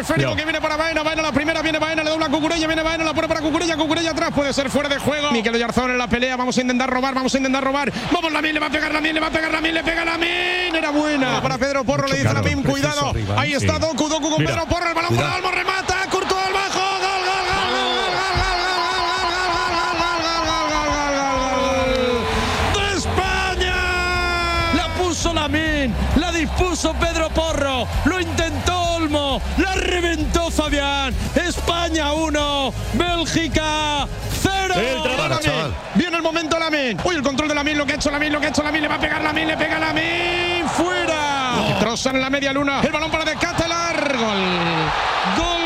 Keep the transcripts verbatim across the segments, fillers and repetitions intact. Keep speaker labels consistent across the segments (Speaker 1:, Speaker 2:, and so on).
Speaker 1: esférico Yo. que viene para Baena. Baena la primera, viene Baena, le dobla a Cucurella, viene Baena, la pone para Cucurella, Cucurella atrás, puede ser fuera de juego. Mikel Oyarzabal en la pelea, vamos a intentar robar, vamos a intentar robar. Vamos, Lamine, le va a pegar Lamine, le va a pegar Lamine, le pega Lamine. Era buena. No. Para Pedro Porro, Mucho le dice Lamine, cuidado. Arriba, Ahí sí. está Doku, Doku con Mira. Pedro Porro, el balón Mira. para Olmo, remata, Courtois al bajo, gol, gol, gol, gol, gol, gol, gol, gol, gol, gol, gol, gol, gol, gol, gol, gol, gol, de España. La puso Lamine, la dispuso Pedro Porro, lo intentó Olmo, la reventó Fabián. España uno, Bélgica cero. El Viene el momento Lamine. Uy, el control de Lamine, lo que ha hecho Lamine, lo que ha hecho Lamine, le va a pegar Lamine, le pega Lamine, fuera. No. Trozan en la media luna, el balón para Decatelar, gol. Gol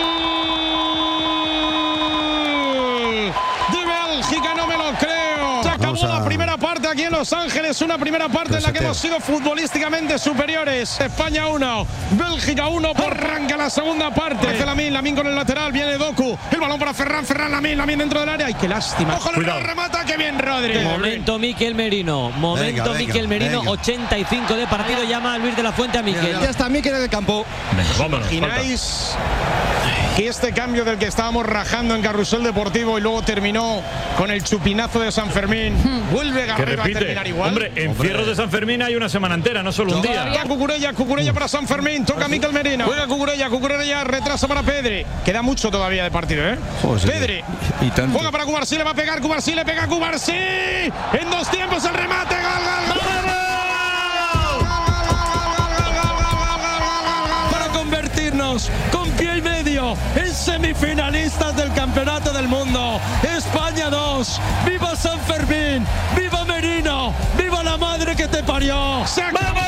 Speaker 1: de Bélgica, no me lo creo. Se acabó a... la primera parte aquí en Los Ángeles, una primera parte en la que hemos sido futbolísticamente superiores. España uno, Bélgica uno, por arranca la segunda parte. Hace Lamine, Lamine con el lateral, viene Doku, el balón para Ferran, Ferran, Lamine, Lamine dentro del área. Ay, qué lástima. Ojo, el remata, que bien Rodri.
Speaker 2: Momento Mikel Merino, momento venga, venga, Mikel Merino, venga. ochenta y cinco de partido, llama a Luis de la Fuente a Mikel.
Speaker 3: Ya está Mikel en el campo.
Speaker 1: Venga, vámonos. ¿Imagináis que este cambio del que estábamos rajando en Carrusel Deportivo y luego terminó con el chupinazo de San Fermín, vuelve Guerrero a terminar igual?
Speaker 4: Hombre, encierros de San Fermín hay una semana entera, no solo un día.
Speaker 1: Toca Cucurella, Cucurella para San Fermín, toca Mikel Merino. Juega Cucurella, Cucurella retrasa para Pedri. Queda mucho todavía de partido, ¿eh? Joder, Pedri. Y, y juega para Cubarsí, le va a pegar Cubarsí, le pega Cubarsí. En dos tiempos el remate, gol, gol, gol. Para convertirnos con pie y medio en semifinalistas del Campeonato del Mundo. España dos. ¡Viva San Fermín! ¡Viva Merino! ¡Viva la madre que te parió! ¡Vamos!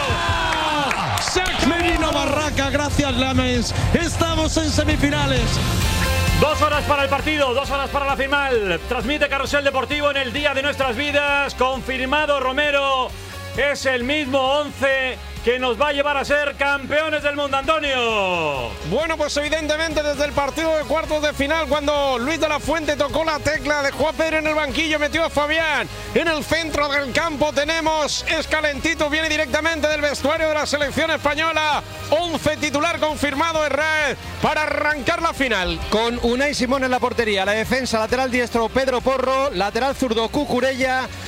Speaker 1: ¡Sac Merino Barraca! Gracias, Lames. Estamos en semifinales.
Speaker 4: Dos horas para el partido, dos horas para la final. Transmite Carrusel Deportivo en el día de nuestras vidas. Confirmado Romero. Es el mismo once que nos va a llevar a ser campeones del mundo, Antonio.
Speaker 1: Bueno, pues evidentemente desde el partido de cuartos de final, cuando Luis de la Fuente tocó la tecla, dejó a Pedro en el banquillo, metió a Fabián en el centro del campo, tenemos, es calentito, viene directamente del vestuario de la selección española, once titular confirmado en red para arrancar la final.
Speaker 3: Con Unai Simón en la portería, la defensa, lateral diestro Pedro Porro, lateral zurdo Cucurella,